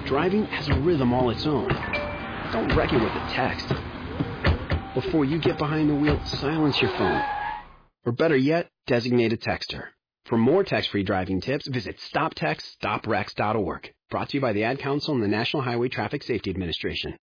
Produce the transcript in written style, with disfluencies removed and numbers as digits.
Driving has a rhythm all its own. Don't wreck it with a text. Before you get behind the wheel, silence your phone. Or better yet, designate a texter. For more text-free driving tips, visit stoptextstoprex.org. Brought to you by the Ad Council and the National Highway Traffic Safety Administration.